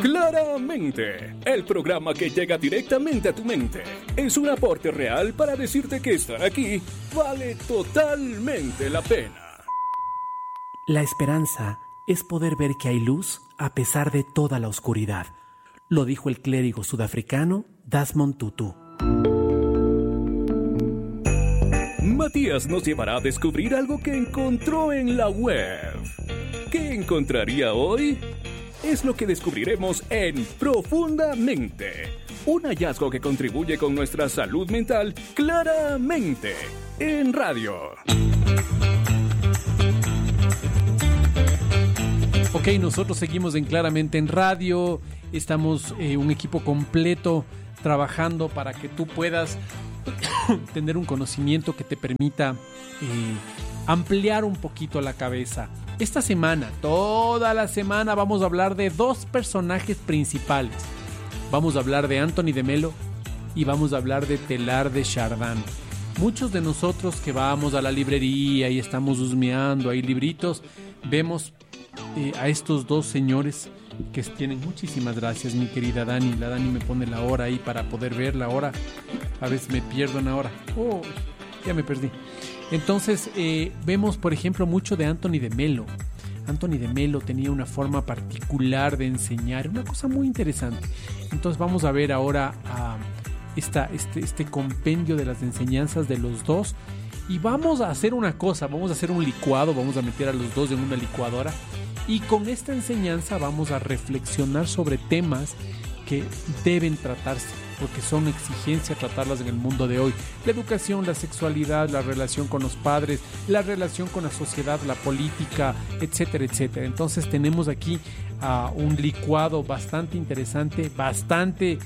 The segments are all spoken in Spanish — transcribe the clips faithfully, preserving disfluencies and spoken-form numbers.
Claramente, el programa que llega directamente a tu mente es un aporte real para decirte que estar aquí vale totalmente la pena. La esperanza es poder ver que hay luz a pesar de toda la oscuridad, lo dijo el clérigo sudafricano Desmond Tutu. Matías nos llevará a descubrir algo que encontró en la web. ¿Qué encontraría hoy? Es lo que descubriremos en Profundamente, un hallazgo que contribuye con nuestra salud mental claramente en radio. Ok, nosotros seguimos en Claramente en Radio. Estamos eh, un equipo completo trabajando para que tú puedas tener un conocimiento que te permita eh, ampliar un poquito la cabeza. Esta semana, toda la semana, vamos a hablar de dos personajes principales. Vamos a hablar de Anthony de Melo y vamos a hablar de Teilhard de Chardin. Muchos de nosotros que vamos a la librería y estamos husmeando, hay libritos, vemos eh, a estos dos señores que tienen. Muchísimas gracias, mi querida Dani. La Dani me pone la hora ahí para poder ver la hora. A veces me pierdo una hora. Oh, ya me perdí. Entonces, eh, vemos, por ejemplo, mucho de Anthony de Melo. Anthony de Melo tenía una forma particular de enseñar, una cosa muy interesante. Entonces, vamos a ver ahora a esta, este, este compendio de las enseñanzas de los dos. Y vamos a hacer una cosa, vamos a hacer un licuado, vamos a meter a los dos en una licuadora. Y con esta enseñanza vamos a reflexionar sobre temas que deben tratarse, porque son exigencia tratarlas en el mundo de hoy. La educación, la sexualidad, la relación con los padres, la relación con la sociedad, la política, etcétera, etcétera. Entonces tenemos aquí uh, un licuado bastante interesante, bastante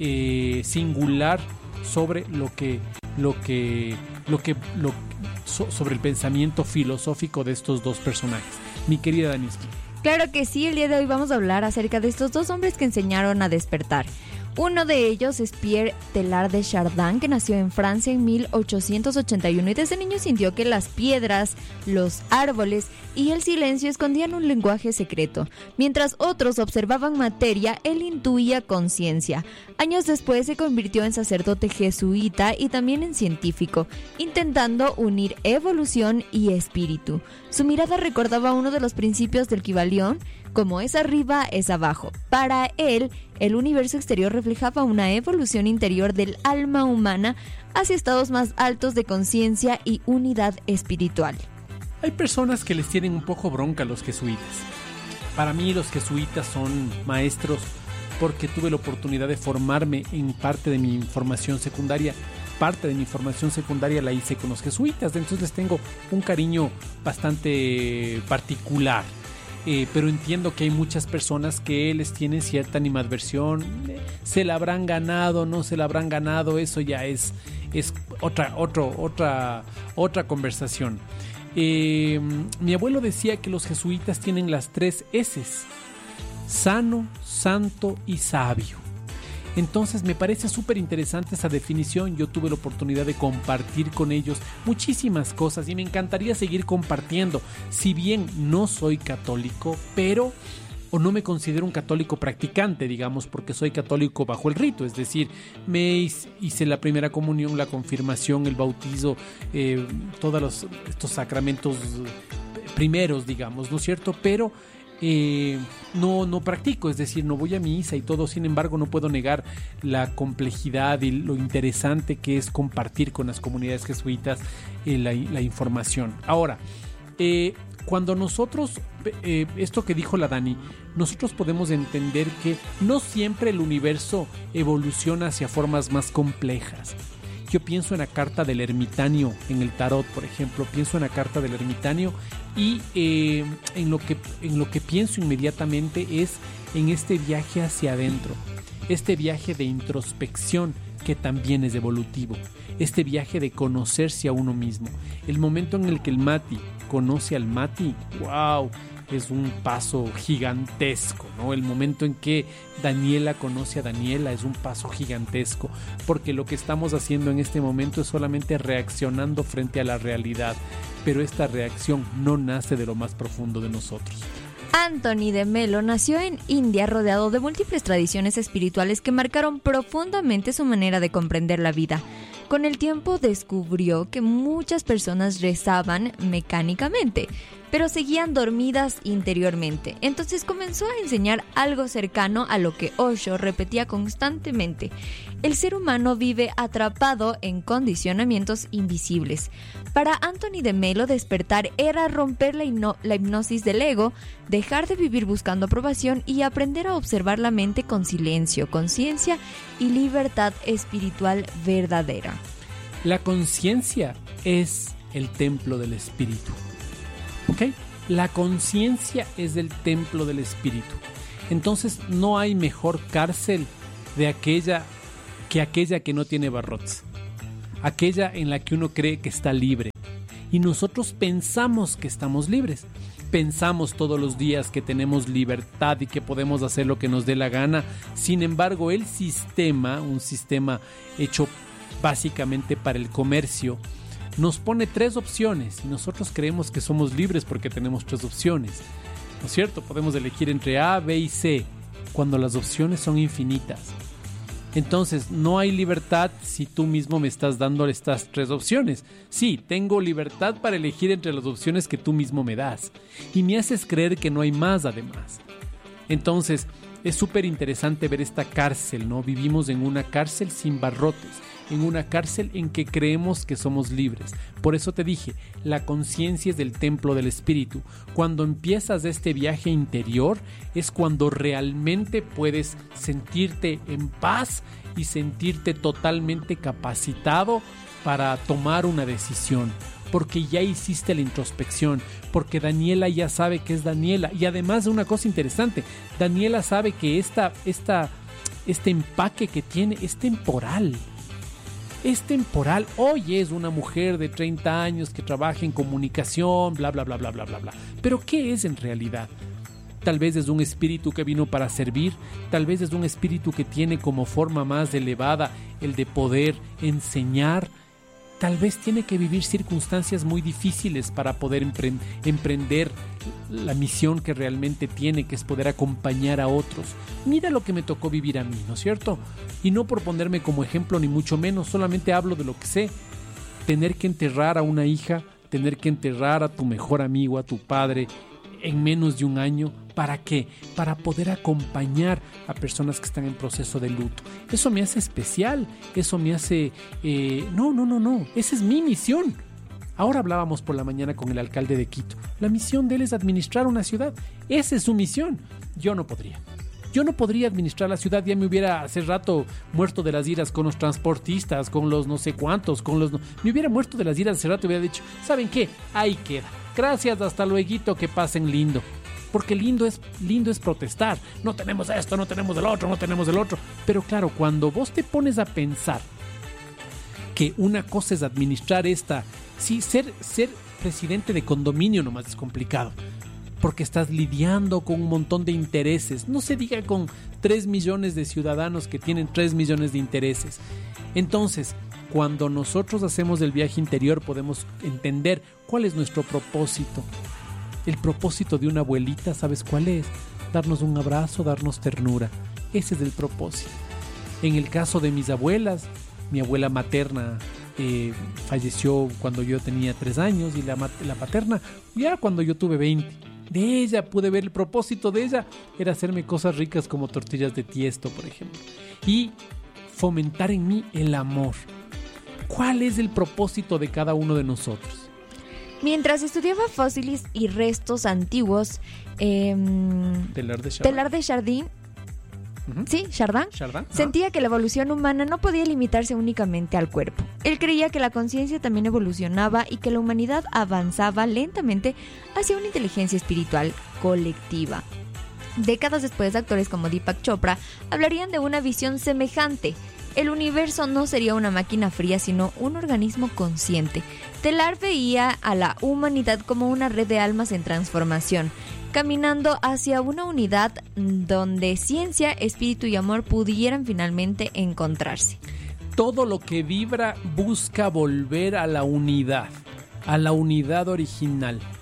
eh, singular sobre lo que, lo que, lo que, lo, so, sobre el pensamiento filosófico de estos dos personajes. Mi querida Daniski. Claro que sí, el día de hoy vamos a hablar acerca de estos dos hombres que enseñaron a despertar. Uno de ellos es Pierre Teilhard de Chardin, que nació en Francia en mil ochocientos ochenta y uno y desde niño sintió que las piedras, los árboles y el silencio escondían un lenguaje secreto. Mientras otros observaban materia, él intuía conciencia. Años después se convirtió en sacerdote jesuita y también en científico, intentando unir evolución y espíritu. Su mirada recordaba uno de los principios del Kybalión: como es arriba, es abajo. Para él, el universo exterior reflejaba una evolución interior del alma humana hacia estados más altos de conciencia y unidad espiritual. Hay personas que les tienen un poco bronca a los jesuitas. Para mí los jesuitas son maestros porque tuve la oportunidad de formarme en parte de mi formación secundaria. Parte de mi formación secundaria la hice con los jesuitas, entonces les tengo un cariño bastante particular. Eh, pero entiendo que hay muchas personas que les tienen cierta animadversión. Se la habrán ganado, no se la habrán ganado, eso ya es, es otra, otro, otra, otra conversación. Eh, mi abuelo decía que los jesuitas tienen las tres S's: sano, santo y sabio. Entonces me parece súper interesante esa definición. Yo tuve la oportunidad de compartir con ellos muchísimas cosas y me encantaría seguir compartiendo. Si bien no soy católico, pero o no me considero un católico practicante, digamos, porque soy católico bajo el rito, es decir, me hice la primera comunión, la confirmación, el bautizo, eh, todos los, estos sacramentos primeros, digamos, ¿no es cierto? Pero Eh, no, no practico, es decir, no voy a misa y todo. Sin embargo, no puedo negar la complejidad y lo interesante que es compartir con las comunidades jesuitas eh, la, la información. Ahora, eh, cuando nosotros, eh, esto que dijo la Dani, nosotros podemos entender que no siempre el universo evoluciona hacia formas más complejas. Yo pienso en la carta del ermitaño en el tarot, por ejemplo, pienso en la carta del ermitaño y eh, en, lo que, en lo que pienso inmediatamente es en este viaje hacia adentro, este viaje de introspección que también es evolutivo, este viaje de conocerse a uno mismo. El momento en el que el Mati conoce al Mati, wow, es un paso gigantesco, ¿no? El momento en que Daniela conoce a Daniela es un paso gigantesco, porque lo que estamos haciendo en este momento es solamente reaccionando frente a la realidad, pero esta reacción no nace de lo más profundo de nosotros. Anthony de Melo nació en India rodeado de múltiples tradiciones espirituales que marcaron profundamente su manera de comprender la vida. Con el tiempo descubrió que muchas personas rezaban mecánicamente, pero seguían dormidas interiormente. Entonces comenzó a enseñar algo cercano a lo que Osho repetía constantemente. El ser humano vive atrapado en condicionamientos invisibles. Para Anthony de Melo, despertar era romper la, hipno- la hipnosis del ego, dejar de vivir buscando aprobación y aprender a observar la mente con silencio, conciencia y libertad espiritual verdadera. La conciencia es el templo del espíritu. ¿Ok? La conciencia es el templo del espíritu. Entonces no hay mejor cárcel de aquella que aquella que no tiene barrotes. Aquella en la que uno cree que está libre. Y nosotros pensamos que estamos libres. Pensamos todos los días que tenemos libertad y que podemos hacer lo que nos dé la gana. Sin embargo, el sistema, un sistema hecho básicamente para el comercio, nos pone tres opciones y nosotros creemos que somos libres porque tenemos tres opciones. ¿No es cierto? Podemos elegir entre A, B y C cuando las opciones son infinitas. Entonces, no hay libertad si tú mismo me estás dando estas tres opciones. Sí, tengo libertad para elegir entre las opciones que tú mismo me das. Y me haces creer que no hay más además. Entonces, es súper interesante ver esta cárcel, ¿no? Vivimos en una cárcel sin barrotes, en una cárcel en que creemos que somos libres. Por eso te dije, la conciencia es del templo del espíritu. Cuando empiezas este viaje interior es cuando realmente puedes sentirte en paz y sentirte totalmente capacitado para tomar una decisión. Porque ya hiciste la introspección, porque Daniela ya sabe que es Daniela. Y además de una cosa interesante, Daniela sabe que esta, esta, este empaque que tiene es temporal. Es temporal. Hoy es una mujer de treinta años que trabaja en comunicación, bla, bla, bla, bla, bla, bla, bla. Pero ¿qué es en realidad? Tal vez es un espíritu que vino para servir, tal vez es un espíritu que tiene como forma más elevada el de poder enseñar. Tal vez tiene que vivir circunstancias muy difíciles para poder empre- emprender la misión que realmente tiene, que es poder acompañar a otros. Mira lo que me tocó vivir a mí, ¿no es cierto? Y no por ponerme como ejemplo ni mucho menos, solamente hablo de lo que sé. Tener que enterrar a una hija, tener que enterrar a tu mejor amigo, a tu padre, en menos de un año. ¿Para qué? Para poder acompañar a personas que están en proceso de luto. Eso me hace especial, eso me hace... Eh, no, no, no, no, esa es mi misión. Ahora hablábamos por la mañana con el alcalde de Quito. La misión de él es administrar una ciudad. Esa es su misión. Yo no podría. Yo no podría administrar la ciudad, ya me hubiera hace rato muerto de las iras con los transportistas, con los no sé cuántos, con los... No, me hubiera muerto de las iras hace rato y hubiera dicho, ¿saben qué? Ahí queda. Gracias, hasta luego, que pasen lindo. Porque lindo es, lindo es protestar. No tenemos esto, no tenemos el otro, no tenemos el otro. Pero claro, cuando vos te pones a pensar que una cosa es administrar esta... Sí, ser, ser presidente de condominio nomás es complicado. Porque estás lidiando con un montón de intereses. No se diga con tres millones de ciudadanos que tienen tres millones de intereses. Entonces, cuando nosotros hacemos el viaje interior podemos entender cuál es nuestro propósito. El propósito de una abuelita, ¿sabes cuál es? Darnos un abrazo, darnos ternura. Ese es el propósito. En el caso de mis abuelas, mi abuela materna eh, falleció cuando yo tenía tres años y la, la paterna ya cuando yo tuve veinte. De ella pude ver el propósito de ella era hacerme cosas ricas como tortillas de tiesto, por ejemplo, y fomentar en mí el amor. ¿Cuál es el propósito de cada uno de nosotros? Mientras estudiaba fósiles y restos antiguos, eh, Teilhard de Chardin, Teilhard de Chardin Uh-huh. Sí, Chardin, Chardin sentía que la evolución humana no podía limitarse únicamente al cuerpo. Él creía que la conciencia también evolucionaba y que la humanidad avanzaba lentamente hacia una inteligencia espiritual colectiva. Décadas después, actores como Deepak Chopra hablarían de una visión semejante. El universo no sería una máquina fría, sino un organismo consciente. Teilhard veía a la humanidad como una red de almas en transformación, caminando hacia una unidad donde ciencia, espíritu y amor pudieran finalmente encontrarse. Todo lo que vibra busca volver a la unidad, a la unidad original.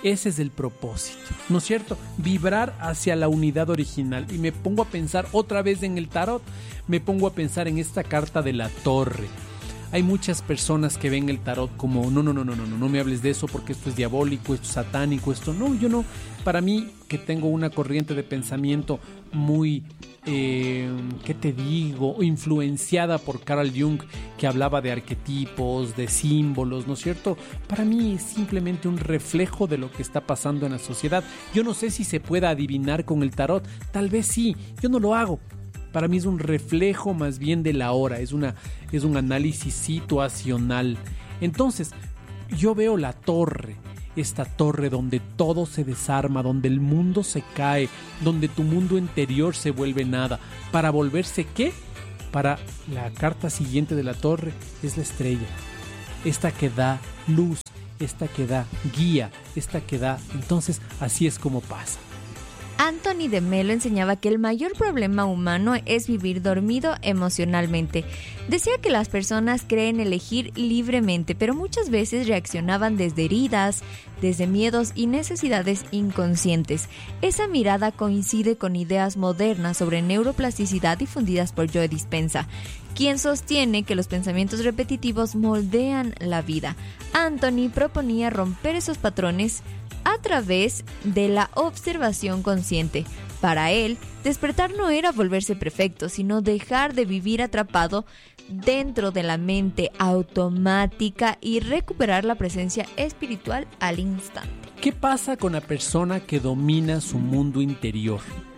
Ese es el propósito, ¿no es cierto? Vibrar hacia la unidad original. Y me pongo a pensar otra vez en el tarot, me pongo a pensar en esta carta de la torre. Hay muchas personas que ven el tarot como no, no, no, no, no, no, no me hables de eso porque esto es diabólico, esto es satánico, esto no, yo no. Para mí, que tengo una corriente de pensamiento muy, eh, ¿qué te digo?, influenciada por Carl Jung, que hablaba de arquetipos, de símbolos, ¿no es cierto? Para mí es simplemente un reflejo de lo que está pasando en la sociedad. Yo no sé si se pueda adivinar con el tarot, tal vez sí, yo no lo hago. Para mí es un reflejo más bien de la hora, es, una, es un análisis situacional. Entonces, yo veo la torre, esta torre donde todo se desarma, donde el mundo se cae, donde tu mundo interior se vuelve nada. ¿Para volverse qué? Para la carta siguiente de la torre es la estrella. Esta que da luz, esta que da guía, esta que da... Entonces, así es como pasa. Anthony de Melo enseñaba que el mayor problema humano es vivir dormido emocionalmente. Decía que las personas creen elegir libremente, pero muchas veces reaccionaban desde heridas, desde miedos y necesidades inconscientes. Esa mirada coincide con ideas modernas sobre neuroplasticidad difundidas por Joe Dispenza, quien sostiene que los pensamientos repetitivos moldean la vida. Anthony proponía romper esos patrones a través de la observación consciente. Para él, despertar no era volverse perfecto, sino dejar de vivir atrapado dentro de la mente automática y recuperar la presencia espiritual al instante. ¿Qué pasa con la persona que domina su mundo interior?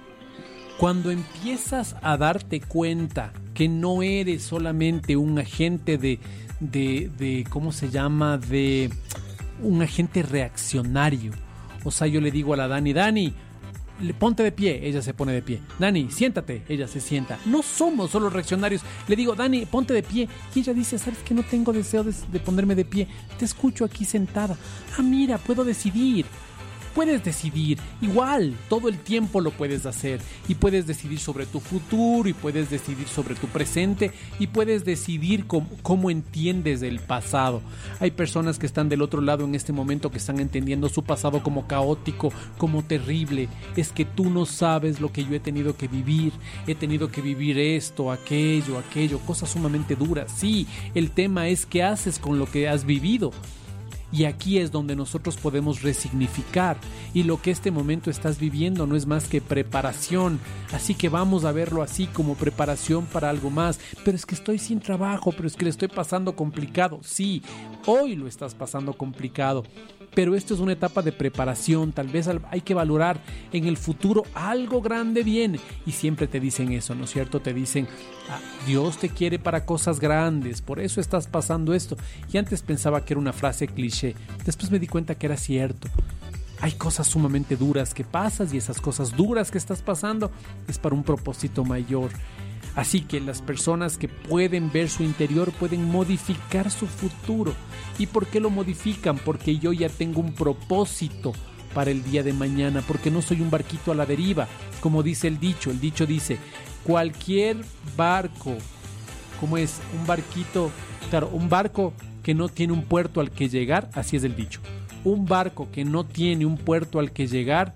Cuando empiezas a darte cuenta que no eres solamente un agente de, de, de ¿cómo se llama? De... un agente reaccionario. O sea, yo le digo a la Dani, Dani, ponte de pie, ella se pone de pie. Dani, siéntate, ella se sienta. No somos solo reaccionarios. Le digo, Dani, ponte de pie. Y ella dice, ¿sabes que no tengo deseo de, de ponerme de pie? Te escucho aquí sentada. Ah, mira, puedo decidir. Puedes decidir, igual, todo el tiempo lo puedes hacer y puedes decidir sobre tu futuro y puedes decidir sobre tu presente y puedes decidir cómo, cómo entiendes el pasado. Hay personas que están del otro lado en este momento que están entendiendo su pasado como caótico, como terrible. Es que tú no sabes lo que yo he tenido que vivir, he tenido que vivir esto, aquello, aquello, cosas sumamente duras. Sí, el tema es qué haces con lo que has vivido. Y aquí es donde nosotros podemos resignificar, y lo que este momento estás viviendo no es más que preparación, así que vamos a verlo así como preparación para algo más. Pero es que estoy sin trabajo, pero es que le estoy pasando complicado. Sí, hoy lo estás pasando complicado, pero esto es una etapa de preparación. Tal vez hay que valorar en el futuro algo grande viene, y siempre te dicen eso, ¿no es cierto? Te dicen, ah, Dios te quiere para cosas grandes, por eso estás pasando esto. Y antes pensaba que era una frase cliché, después me di cuenta que era cierto. Hay cosas sumamente duras que pasas, y esas cosas duras que estás pasando es para un propósito mayor. Así que las personas que pueden ver su interior pueden modificar su futuro. ¿Y por qué lo modifican? Porque yo ya tengo un propósito para el día de mañana, porque no soy un barquito a la deriva, como dice el dicho. El dicho dice, cualquier barco, ¿cómo es? Un barquito, claro, un barco que no tiene un puerto al que llegar, así es el dicho. Un barco que no tiene un puerto al que llegar,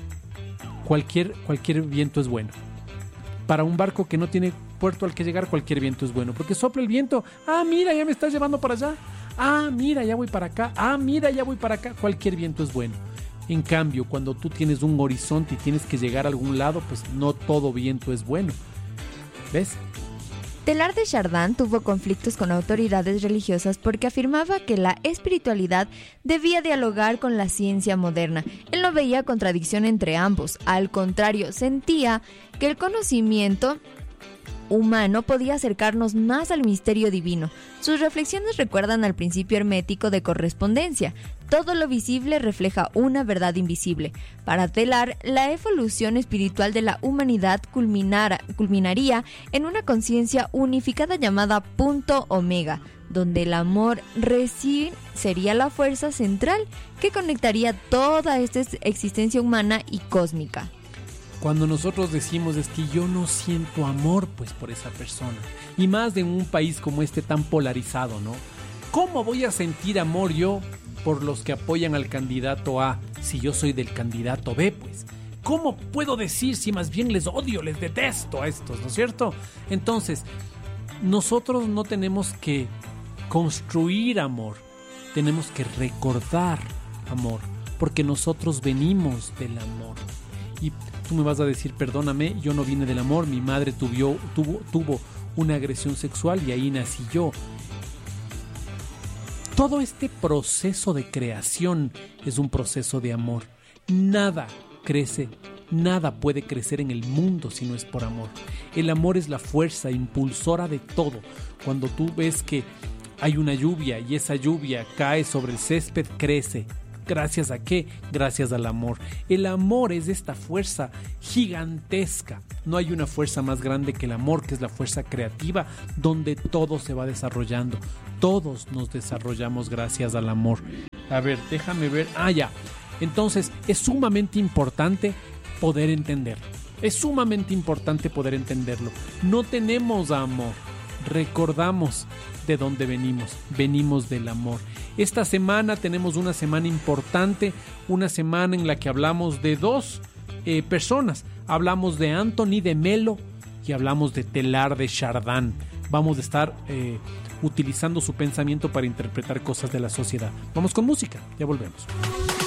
cualquier, cualquier viento es bueno. Para un barco que no tiene puerto al que llegar, cualquier viento es bueno, porque sopla el viento. Ah, mira, ya me estás llevando para allá. Ah, mira, ya voy para acá. Ah, mira, ya voy para acá. Cualquier viento es bueno. En cambio, cuando tú tienes un horizonte y tienes que llegar a algún lado, pues no todo viento es bueno. ¿Ves? Teilhard de Chardin tuvo conflictos con autoridades religiosas porque afirmaba que la espiritualidad debía dialogar con la ciencia moderna. Él no veía contradicción entre ambos, al contrario, sentía que el conocimiento humano podía acercarnos más al misterio divino. Sus reflexiones recuerdan al principio hermético de correspondencia. Todo lo visible refleja una verdad invisible. Para Teilhard, la evolución espiritual de la humanidad culminara, culminaría en una conciencia unificada llamada punto omega, donde el amor recién sería la fuerza central que conectaría toda esta existencia humana y cósmica. Cuando nosotros decimos es que yo no siento amor pues por esa persona, y más en un país como este tan polarizado, ¿no? ¿Cómo voy a sentir amor yo por los que apoyan al candidato A? si yo soy del candidato B, pues, ¿cómo puedo decir si más bien les odio, les detesto a estos, ¿no es cierto? Entonces, nosotros no tenemos que construir amor, tenemos que recordar amor, porque nosotros venimos del amor. Y tú me vas a decir, perdóname, yo no vine del amor, mi madre tuvo, tuvo, tuvo una agresión sexual y ahí nací yo. Todo este proceso de creación es un proceso de amor. Nada crece, nada puede crecer en el mundo si no es por amor. El amor es la fuerza impulsora de todo. Cuando tú ves que hay una lluvia y esa lluvia cae sobre el césped, crece. ¿Gracias a qué? Gracias al amor. El amor es esta fuerza gigantesca. No hay una fuerza más grande que el amor, que es la fuerza creativa, donde todo se va desarrollando. Todos nos desarrollamos gracias al amor. A ver, déjame ver. Ah, ya. Entonces, es sumamente importante poder entenderlo. Es sumamente importante poder entenderlo. No tenemos amor. Recordamos de dónde venimos. Venimos del amor. Esta semana tenemos una semana importante, una semana en la que hablamos de dos eh, personas. Hablamos de Anthony de Melo y hablamos de Teilhard de Chardin. Vamos a estar eh, utilizando su pensamiento para interpretar cosas de la sociedad. Vamos con música, ya volvemos.